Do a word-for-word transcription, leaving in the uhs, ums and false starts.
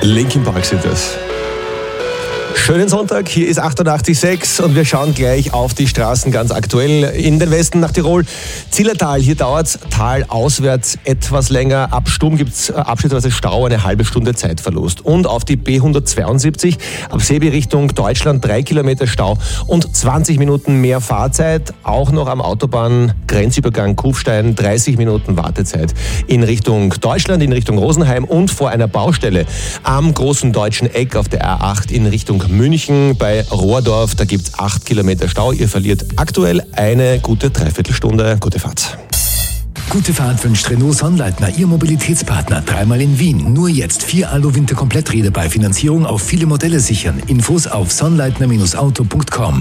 Linkin Park sind das. Schönen Sonntag, hier ist achtundachtzig Komma sechs und wir schauen gleich auf die Straßen ganz aktuell in den Westen nach Tirol. Zillertal, hier dauert es talauswärts etwas länger. Ab Sturm gibt es abschnittsweise Stau, eine halbe Stunde Zeitverlust. Und auf die B hundertzweiundsiebzig, ab Sebi Richtung Deutschland, drei Kilometer Stau und zwanzig Minuten mehr Fahrzeit. Auch noch am Autobahn-Grenzübergang Kufstein, dreißig Minuten Wartezeit in Richtung Deutschland, in Richtung Rosenheim und vor einer Baustelle am großen deutschen Eck auf der A acht in Richtung München bei Rohrdorf, da gibt es acht Kilometer Stau. Ihr verliert aktuell eine gute Dreiviertelstunde. Gute Fahrt. Gute Fahrt wünscht Renault Sonnleitner, Ihr Mobilitätspartner. Dreimal in Wien. Nur jetzt vier Alu-Winter-Kompletträder bei Finanzierung auf viele Modelle sichern. Infos auf sonnleitner Bindestrich auto Punkt com.